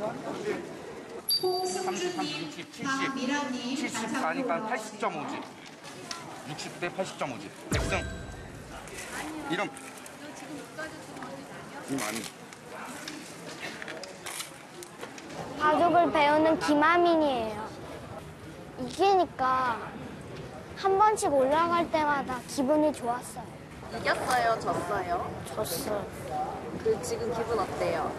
30, 60, 70, 74니까 80.5지. 60대 80.5지. 백승. 이름. 김아민. 바둑을 배우는 김아민이에요. 이기니까 한 번씩 올라갈 때마다 기분이 좋았어요. 이겼어요? 졌어요? 졌어요. 그 지금 기분 어때요?